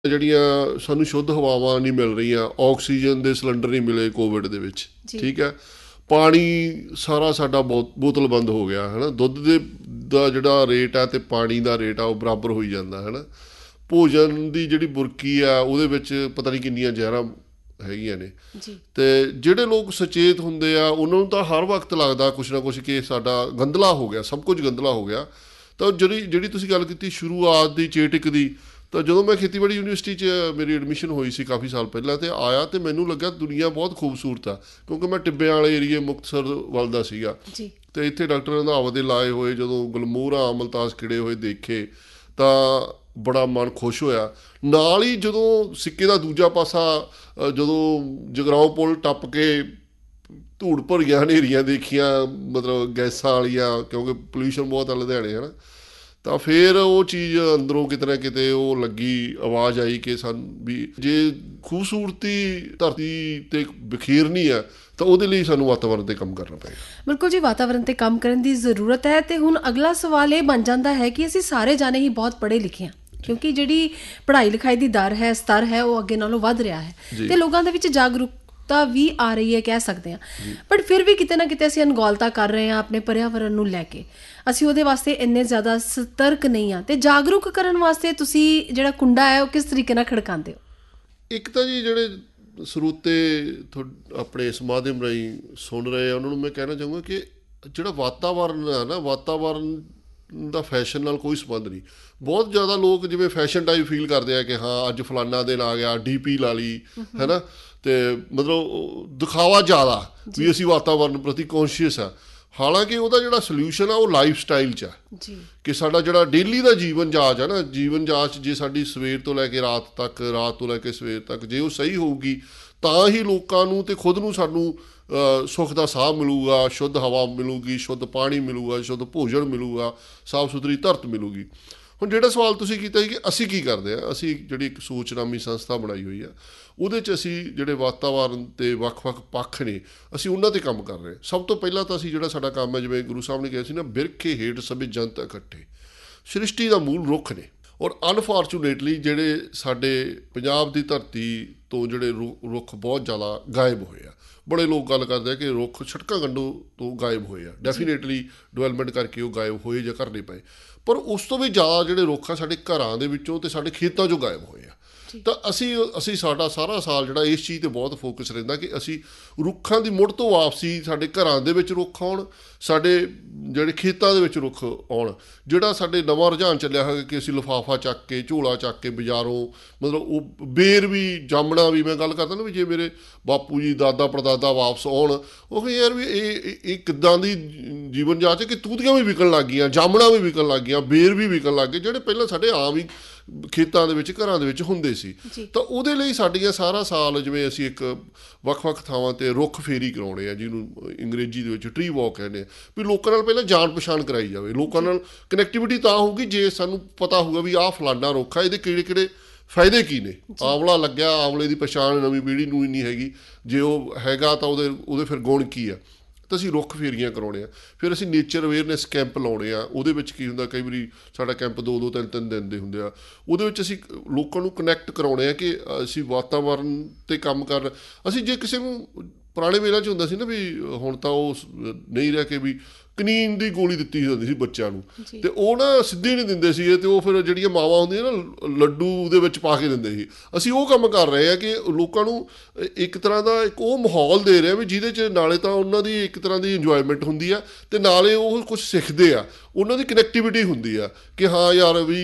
ਜਿਹੜੀਆਂ ਸਾਨੂੰ ਸ਼ੁੱਧ ਹਵਾਵਾਂ ਨਹੀਂ ਮਿਲ ਰਹੀਆਂ, ਆਕਸੀਜਨ ਦੇ ਸਿਲੰਡਰ ਨਹੀਂ ਮਿਲੇ ਕੋਵਿਡ ਦੇ ਵਿੱਚ, ਠੀਕ ਹੈ। ਪਾਣੀ ਸਾਰਾ ਸਾਡਾ ਬੋਤਲ-ਬੰਦ ਹੋ ਗਿਆ, ਹੈ ਨਾ। ਦੁੱਧ ਦਾ ਜਿਹੜਾ ਰੇਟ ਆ ਅਤੇ ਪਾਣੀ ਦਾ ਰੇਟ ਆ ਉਹ ਬਰਾਬਰ ਹੋਈ ਜਾਂਦਾ, ਹੈ ਨਾ। ਭੋਜਨ ਦੀ ਜਿਹੜੀ ਬੁਰਕੀ ਆ ਉਹਦੇ ਵਿੱਚ ਪਤਾ ਨਹੀਂ ਕਿੰਨੀਆਂ ਜ਼ਹਿਰਾਂ ਹੈਗੀਆਂ ਨੇ। ਅਤੇ ਜਿਹੜੇ ਲੋਕ ਸੁਚੇਤ ਹੁੰਦੇ ਆ ਉਹਨਾਂ ਨੂੰ ਤਾਂ ਹਰ ਵਕਤ ਲੱਗਦਾ ਕੁਛ ਨਾ ਕੁਛ ਕਿ ਸਾਡਾ ਗੰਦਲਾ ਹੋ ਗਿਆ, ਸਭ ਕੁਝ ਗੰਦਲਾ ਹੋ ਗਿਆ। ਤਾਂ ਜਿਹੜੀ ਤੁਸੀਂ ਗੱਲ ਕੀਤੀ ਸ਼ੁਰੂਆਤ ਦੀ ਚੇਟਿਕ ਦੀ, ਤਾਂ ਜਦੋਂ ਮੈਂ ਖੇਤੀਬਾੜੀ ਯੂਨੀਵਰਸਿਟੀ 'ਚ ਮੇਰੀ ਐਡਮਿਸ਼ਨ ਹੋਈ ਸੀ ਕਾਫੀ ਸਾਲ ਪਹਿਲਾਂ, ਅਤੇ ਆਇਆ ਅਤੇ ਮੈਨੂੰ ਲੱਗਾ ਦੁਨੀਆ ਬਹੁਤ ਖੂਬਸੂਰਤ ਆ, ਕਿਉਂਕਿ ਮੈਂ ਟਿੱਬਿਆਂ ਵਾਲੇ ਏਰੀਏ ਮੁਕਤਸਰ ਵੱਲ ਦਾ ਸੀਗਾ। ਅਤੇ ਇੱਥੇ ਡਾਕਟਰ ਰੰਧਾਵਾ ਦੇ ਲਾਏ ਹੋਏ ਜਦੋਂ ਗੁਲਮੋਹਰਾਂ ਮੁਲਤਾਜ਼ ਖਿੜੇ ਹੋਏ ਦੇਖੇ ਤਾਂ ਬੜਾ ਮਨ ਖੁਸ਼ ਹੋਇਆ। ਨਾਲ ਹੀ ਜਦੋਂ ਸਿੱਕੇ ਦਾ ਦੂਜਾ ਪਾਸਾ, ਜਦੋਂ ਜਗਰਾਓਂ ਪੁਲ ਟੱਪ ਕੇ ਧੂੜ ਭਰੀਆਂ ਹਨੇਰੀਆਂ ਦੇਖੀਆਂ, ਮਤਲਬ ਗੈਸਾਂ ਵਾਲੀਆਂ, ਕਿਉਂਕਿ ਪੋਲਿਊਸ਼ਨ ਬਹੁਤ ਆ ਲੁਧਿਆਣੇ, ਹੈ ਨਾ। ਤਾਂ ਫਿਰ ਉਹ ਚੀਜ਼ ਅੰਦਰੋਂ ਕਿਤੇ ਨਾ ਕਿਤੇ ਉਹ ਲੱਗੀ, ਆਵਾਜ਼ ਆਈ ਕਿ ਸਾਨੂੰ ਵੀ ਜੇ ਖੂਬਸੂਰਤੀ ਧਰਤੀ 'ਤੇ ਬਿਖੇਰਨੀ ਆ ਤਾਂ ਉਹਦੇ ਲਈ ਸਾਨੂੰ ਵਾਤਾਵਰਨ 'ਤੇ ਕੰਮ ਕਰਨਾ ਪਏਗਾ। ਬਿਲਕੁਲ ਜੀ, ਵਾਤਾਵਰਨ 'ਤੇ ਕੰਮ ਕਰਨ ਦੀ ਜ਼ਰੂਰਤ ਹੈ। ਅਤੇ ਹੁਣ ਅਗਲਾ ਸਵਾਲ ਇਹ ਬਣ ਜਾਂਦਾ ਹੈ ਕਿ ਅਸੀਂ ਸਾਰੇ ਜਾਣੇ ਹੀ ਬਹੁਤ ਪੜ੍ਹੇ ਲਿਖੇ ਹਾਂ, ਕਿਉਂਕਿ ਜਿਹੜੀ ਪੜ੍ਹਾਈ ਲਿਖਾਈ ਦੀ ਦਰ ਹੈ, ਸਤਰ ਹੈ, ਉਹ ਅੱਗੇ ਨਾਲੋਂ ਵੱਧ ਰਿਹਾ ਹੈ ਅਤੇ ਲੋਕਾਂ ਦੇ ਵਿੱਚ ਜਾਗਰੂਕਤਾ ਵੀ ਆ ਰਹੀ ਹੈ, ਕਹਿ ਸਕਦੇ ਹਾਂ। ਬਟ ਫਿਰ ਵੀ ਕਿਤੇ ਨਾ ਕਿਤੇ ਅਸੀਂ ਅਣਗੌਲਤਾ ਕਰ ਰਹੇ ਹਾਂ ਆਪਣੇ ਪਰਿਆਵਰਨ ਨੂੰ ਲੈ ਕੇ। ਅਸੀਂ ਉਹਦੇ ਵਾਸਤੇ ਇੰਨੇ ਜ਼ਿਆਦਾ ਸਤਰਕ ਨਹੀਂ ਹਾਂ। ਅਤੇ ਜਾਗਰੂਕ ਕਰਨ ਵਾਸਤੇ ਤੁਸੀਂ ਜਿਹੜਾ ਕੁੰਡਾ ਹੈ ਉਹ ਕਿਸ ਤਰੀਕੇ ਨਾਲ ਖੜਕਾਉਂਦੇ ਹੋ? ਇੱਕ ਤਾਂ ਜੀ ਜਿਹੜੇ ਸਰੋਤੇ ਆਪਣੇ ਇਸ ਮਾਧਿਅਮ ਰਾਹੀਂ ਸੁਣ ਰਹੇ ਆ ਉਹਨਾਂ ਨੂੰ ਮੈਂ ਕਹਿਣਾ ਚਾਹੂੰਗਾ ਕਿ ਜਿਹੜਾ ਵਾਤਾਵਰਨ ਹੈ ਨਾ, ਵਾਤਾਵਰਨ ਦਾ ਫੈਸ਼ਨ ਨਾਲ ਕੋਈ ਸੰਬੰਧ ਨਹੀਂ। ਬਹੁਤ ਜ਼ਿਆਦਾ ਲੋਕ ਜਿਵੇਂ ਫੈਸ਼ਨ ਟਾਈਪ ਫੀਲ ਕਰਦੇ ਆ ਕਿ ਹਾਂ ਅੱਜ ਫਲਾਨਾ ਦਿਨ ਆ ਗਿਆ, DP ਲਾ ਲਈ, ਹੈ ਨਾ। ਅਤੇ ਮਤਲਬ ਦਿਖਾਵਾ ਜ਼ਿਆਦਾ ਵੀ ਅਸੀਂ ਵਾਤਾਵਰਨ ਪ੍ਰਤੀ ਕੌਨਸ਼ੀਅਸ ਆ। ਹਾਲਾਂਕਿ ਉਹਦਾ ਜਿਹੜਾ ਸਲਿਊਸ਼ਨ ਆ ਉਹ ਲਾਈਫ ਸਟਾਈਲ 'ਚ ਆ ਕਿ ਸਾਡਾ ਜਿਹੜਾ ਡੇਲੀ ਦਾ ਜੀਵਨ ਜਾਂਚ ਆ ਨਾ, ਜੀਵਨ ਜਾਂਚ ਜੇ ਸਾਡੀ ਸਵੇਰ ਤੋਂ ਲੈ ਕੇ ਰਾਤ ਤੱਕ, ਰਾਤ ਤੋਂ ਲੈ ਕੇ ਸਵੇਰ ਤੱਕ ਜੇ ਉਹ ਸਹੀ ਹੋਊਗੀ ਤਾਂ ਹੀ ਲੋਕਾਂ ਨੂੰ ਅਤੇ ਖੁਦ ਨੂੰ ਸਾਨੂੰ ਸੁੱਖ ਦਾ ਸਾਹ ਮਿਲੂਗਾ, ਸ਼ੁੱਧ ਹਵਾ ਮਿਲੂਗੀ, ਸ਼ੁੱਧ ਪਾਣੀ ਮਿਲੂਗਾ, ਸ਼ੁੱਧ ਭੋਜਨ ਮਿਲੂਗਾ, ਸਾਫ ਸੁਥਰੀ ਧਰਤ ਮਿਲੂਗੀ। ਹੁਣ ਜਿਹੜਾ ਸਵਾਲ ਤੁਸੀਂ ਕੀਤਾ ਸੀ ਕਿ ਅਸੀਂ ਕੀ ਕਰਦੇ ਹਾਂ, ਅਸੀਂ ਜਿਹੜੀ ਇੱਕ ਸੋਚਨਾਮੀ ਸੰਸਥਾ ਬਣਾਈ ਹੋਈ ਆ, ਉਹਦੇ 'ਚ ਅਸੀਂ ਜਿਹੜੇ ਵਾਤਾਵਰਨ ਦੇ ਵੱਖ-ਵੱਖ ਪੱਖ ਨੇ ਅਸੀਂ ਉਹਨਾਂ 'ਤੇ ਕੰਮ ਕਰ ਰਹੇ ਹਾਂ। ਸਭ ਤੋਂ ਪਹਿਲਾਂ ਤਾਂ ਅਸੀਂ ਜਿਹੜਾ ਸਾਡਾ ਕੰਮ ਹੈ, ਜਿਵੇਂ ਗੁਰੂ ਸਾਹਿਬ ਨੇ ਕਿਹਾ ਸੀ ਨਾ, ਬਿਰਖੇ ਹੇਠ ਸਭੇ ਜੰਤ ਇਕੱਠੇ। ਸ੍ਰਿਸ਼ਟੀ ਦਾ ਮੂਲ ਰੁੱਖ ਨੇ, ਔਰ ਅਨਫੋਰਚੂਨੇਟਲੀ ਜਿਹੜੇ ਸਾਡੇ ਪੰਜਾਬ ਦੀ ਧਰਤੀ ਤੋਂ ਜਿਹੜੇ ਰੁੱਖ ਬਹੁਤ ਜ਼ਿਆਦਾ ਗਾਇਬ ਹੋਏ ਆ। ਬੜੇ ਲੋਕ ਗੱਲ ਕਰਦੇ ਆ ਕਿ ਰੁੱਖ ਸੜਕਾਂ ਕੰਢੋਂ ਤੋਂ ਗਾਇਬ ਹੋਏ ਆ, ਡੈਫੀਨੇਟਲੀ ਡਿਵੈਲਪਮੈਂਟ ਕਰਕੇ ਉਹ ਗਾਇਬ ਹੋਏ ਜਾਂ ਕਰਨੇ ਪਏ। ਪਰ ਉਸ ਤੋਂ ਵੀ ਜ਼ਿਆਦਾ ਜਿਹੜੇ ਰੁੱਖ ਆ ਸਾਡੇ ਘਰਾਂ ਦੇ ਵਿੱਚੋਂ ਅਤੇ ਸਾਡੇ ਖੇਤਾਂ 'ਚੋਂ ਗਾਇਬ ਹੋਏ ਆ। ਤਾਂ ਅਸੀਂ ਸਾਡਾ ਸਾਰਾ ਸਾਲ ਜਿਹੜਾ ਇਸ ਚੀਜ਼ 'ਤੇ ਬਹੁਤ ਫੋਕਸ ਰਹਿੰਦਾ ਕਿ ਅਸੀਂ ਰੁੱਖਾਂ ਦੀ ਮੁੜ ਤੋਂ ਵਾਪਸੀ, ਸਾਡੇ ਘਰਾਂ ਦੇ ਵਿੱਚ ਰੁੱਖ ਆਉਣ, ਸਾਡੇ ਜਿਹੜੇ ਖੇਤਾਂ ਦੇ ਵਿੱਚ ਰੁੱਖ ਆਉਣ। ਜਿਹੜਾ ਸਾਡੇ ਨਵਾਂ ਰੁਝਾਨ ਚੱਲਿਆ ਹੋਇਆ ਕਿ ਅਸੀਂ ਲਿਫਾਫਾ ਚੱਕ ਕੇ, ਝੋਲਾ ਚੱਕ ਕੇ ਬਾਜ਼ਾਰੋਂ, ਮਤਲਬ ਉਹ ਬੇਰ ਵੀ, ਜਾਮਣਾ ਵੀ, ਮੈਂ ਗੱਲ ਕਰਦਾ ਨਾ ਵੀ ਜੇ ਮੇਰੇ ਬਾਪੂ ਜੀ, ਦਾਦਾ ਪੜਦਾਦਾ ਵਾਪਸ ਆਉਣ, ਉਹ ਕਹਿੰਦੇ ਯਾਰ ਵੀ ਇਹ ਕਿੱਦਾਂ ਦੀ ਜੀਵਨ ਜਾਂਚ ਹੈ ਕਿ ਤੂਤੀਆਂ ਵੀ ਵਿਕਣ ਲੱਗ ਗਈਆਂ, ਜਾਮਣਾ ਵੀ ਵਿਕਣ ਲੱਗ ਗਈਆਂ, ਬੇਰ ਵੀ ਵਿਕਣ ਲੱਗ ਗਏ, ਜਿਹੜੇ ਪਹਿਲਾਂ ਸਾਡੇ ਆਮ ਹੀ ਖੇਤਾਂ ਦੇ ਵਿੱਚ, ਘਰਾਂ ਦੇ ਵਿੱਚ ਹੁੰਦੇ ਸੀ। ਤਾਂ ਉਹਦੇ ਲਈ ਸਾਡੀਆਂ ਸਾਰਾ ਸਾਲ ਜਿਵੇਂ ਅਸੀਂ ਇੱਕ ਵੱਖ-ਵੱਖ ਥਾਵਾਂ 'ਤੇ ਰੁੱਖ ਫੇਰੀ ਕਰਾਉਣੇ ਆ, ਜਿਹਨੂੰ ਅੰਗਰੇਜ਼ੀ ਦੇ ਵਿੱਚ ਟਰੀ ਵਾਕ ਕਹਿੰਦੇ ਆ, ਵੀ ਲੋਕਾਂ ਨਾਲ ਪਹਿਲਾਂ ਜਾਣ ਪਛਾਣ ਕਰਾਈ ਜਾਵੇ। ਲੋਕਾਂ ਨਾਲ ਕਨੈਕਟੀਵਿਟੀ ਤਾਂ ਹੋਊਗੀ ਜੇ ਸਾਨੂੰ ਪਤਾ ਹੋਊਗਾ ਵੀ ਆਹ ਫਲਾਨਾ ਰੁੱਖ ਆ, ਇਹਦੇ ਕਿਹੜੇ-ਕਿਹੜੇ ਫਾਇਦੇ ਕੀ ਨੇ। ਆਂਵਲਾ ਲੱਗਿਆ, ਆਂਵਲੇ ਦੀ ਪਛਾਣ ਨਵੀਂ ਪੀੜ੍ਹੀ ਨੂੰ ਇੰਨੀ ਹੈਗੀ, ਜੇ ਉਹ ਹੈਗਾ ਤਾਂ ਉਹਦੇ ਫਿਰ ਗੁਣ ਕੀ ਆ। ਤਾਂ ਅਸੀਂ ਰੁੱਖ ਫੇਰੀਆਂ ਕਰਾਉਣੇ ਆ। ਫਿਰ ਅਸੀਂ ਨੇਚਰ ਅਵੇਅਰਨੈਸ ਕੈਂਪ ਲਾਉਣੇ ਆ। ਉਹਦੇ ਵਿੱਚ ਕੀ ਹੁੰਦਾ, ਕਈ ਵਾਰੀ ਸਾਡਾ ਕੈਂਪ 2-2, 3-3 ਦਿਨ ਦੇ ਹੁੰਦੇ ਆ। ਉਹਦੇ ਵਿੱਚ ਅਸੀਂ ਲੋਕਾਂ ਨੂੰ ਕਨੈਕਟ ਕਰਾਉਣੇ ਆ ਕਿ ਅਸੀਂ ਵਾਤਾਵਰਨ 'ਤੇ ਕੰਮ ਕਰ ਰਹੇ। ਅਸੀਂ ਜੇ ਕਿਸੇ ਨੂੰ ਪੁਰਾਣੇ ਵੇਲਿਆਂ 'ਚ ਹੁੰਦਾ ਸੀ ਨਾ ਵੀ, ਹੁਣ ਤਾਂ ਉਹ ਨਹੀਂ ਰਹਿ ਕੇ ਵੀ ਕਨੀਨ ਦੀ ਗੋਲੀ ਦਿੱਤੀ ਜਾਂਦੀ ਸੀ ਬੱਚਿਆਂ ਨੂੰ, ਅਤੇ ਉਹ ਨਾ ਸਿੱਧੀ ਨਹੀਂ ਦਿੰਦੇ ਸੀਗੇ, ਅਤੇ ਉਹ ਫਿਰ ਜਿਹੜੀਆਂ ਮਾਵਾਂ ਹੁੰਦੀਆਂ ਨਾ ਲੱਡੂ ਉਹਦੇ ਵਿੱਚ ਪਾ ਕੇ ਦਿੰਦੇ ਸੀ। ਅਸੀਂ ਉਹ ਕੰਮ ਕਰ ਰਹੇ ਹਾਂ ਕਿ ਲੋਕਾਂ ਨੂੰ ਇੱਕ ਤਰ੍ਹਾਂ ਦਾ ਇੱਕ ਉਹ ਮਾਹੌਲ ਦੇ ਰਹੇ ਹਾਂ ਵੀ ਜਿਹਦੇ 'ਚ ਨਾਲੇ ਤਾਂ ਉਹਨਾਂ ਦੀ ਇੱਕ ਤਰ੍ਹਾਂ ਦੀ ਇੰਜੋਇਮੈਂਟ ਹੁੰਦੀ ਆ ਅਤੇ ਨਾਲੇ ਉਹ ਕੁਛ ਸਿੱਖਦੇ ਆ, ਉਹਨਾਂ ਦੀ ਕਨੈਕਟੀਵਿਟੀ ਹੁੰਦੀ ਆ ਕਿ ਹਾਂ ਯਾਰ ਵੀ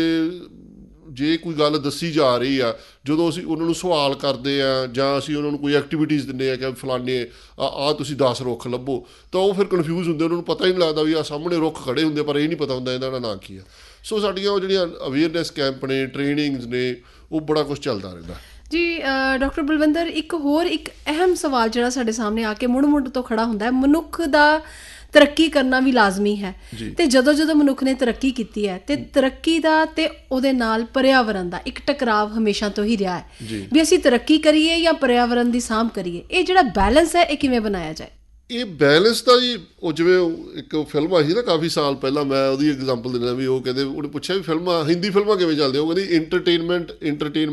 ਜੇ ਕੋਈ ਗੱਲ ਦੱਸੀ ਜਾ ਰਹੀ ਆ, ਜਦੋਂ ਅਸੀਂ ਉਹਨਾਂ ਨੂੰ ਸਵਾਲ ਕਰਦੇ ਹਾਂ ਜਾਂ ਅਸੀਂ ਉਹਨਾਂ ਨੂੰ ਕੋਈ ਐਕਟੀਵਿਟੀਜ਼ ਦਿੰਦੇ ਹਾਂ ਕਿ ਫਲਾਨੇ ਆਹ ਤੁਸੀਂ 10 ਰੁੱਖ ਲੱਭੋ, ਤਾਂ ਉਹ ਫਿਰ ਕਨਫਿਊਜ਼ ਹੁੰਦੇ, ਉਹਨਾਂ ਨੂੰ ਪਤਾ ਹੀ ਨਹੀਂ ਲੱਗਦਾ ਵੀ ਆਹ ਸਾਹਮਣੇ ਰੁੱਖ ਖੜ੍ਹੇ ਹੁੰਦੇ, ਪਰ ਇਹ ਨਹੀਂ ਪਤਾ ਹੁੰਦਾ ਇਹਨਾਂ ਦਾ ਨਾਂ ਕੀ ਆ। ਸੋ ਸਾਡੀਆਂ ਉਹ ਜਿਹੜੀਆਂ ਅਵੇਅਰਨੈਸ ਕੈਂਪ ਨੇ, ਟ੍ਰੇਨਿੰਗਸ ਨੇ, ਉਹ ਬੜਾ ਕੁਛ ਚੱਲਦਾ ਰਹਿੰਦਾ ਜੀ। ਡਾਕਟਰ ਬਲਵਿੰਦਰ, ਇੱਕ ਅਹਿਮ ਸਵਾਲ ਜਿਹੜਾ ਸਾਡੇ ਸਾਹਮਣੇ ਆ ਕੇ ਮੁੜ ਤੋਂ ਖੜਾ ਹੁੰਦਾ ਹੈ, ਮਨੁੱਖ ਦਾ ਤਰੱਕੀ ਕਰਨਾ ਵੀ ਲਾਜ਼ਮੀ ਹੈ। ਅਤੇ ਜਦੋਂ ਮਨੁੱਖ ਨੇ ਤਰੱਕੀ ਕੀਤੀ ਹੈ ਅਤੇ ਤਰੱਕੀ ਦਾ ਅਤੇ ਉਹਦੇ ਨਾਲ ਪਰਿਆਵਰਨ ਦਾ ਇੱਕ ਟਕਰਾਵ ਹਮੇਸ਼ਾ ਤੋਂ ਹੀ ਰਿਹਾ ਹੈ ਵੀ ਅਸੀਂ ਤਰੱਕੀ ਕਰੀਏ ਜਾਂ ਪਰਿਆਵਰਨ ਦੀ ਸਾਂਭ ਕਰੀਏ। ਇਹ ਜਿਹੜਾ ਬੈਲੈਂਸ ਹੈ ਇਹ ਕਿਵੇਂ ਬਣਾਇਆ ਜਾਏ? ਇਹ ਬੈਲੈਂਸ ਤਾਂ ਜੀ, ਉਹ ਜਿਵੇਂ ਇੱਕ ਫਿਲਮ ਆਈ ਸੀ ਨਾ ਕਾਫੀ ਸਾਲ ਪਹਿਲਾਂ, ਮੈਂ ਉਹਦੀ ਐਗਜ਼ਾਮਪਲ ਦਿੰਦਾ ਵੀ ਉਹ ਕਹਿੰਦੇ, ਉਹਨੇ ਪੁੱਛਿਆ ਵੀ ਹਿੰਦੀ ਫਿਲਮਾਂ ਕਿਵੇਂ ਚੱਲਦੀਆਂ, ਉਹ ਕਹਿੰਦੀ ਇੰਟਰਟੇਨਮੈਂਟ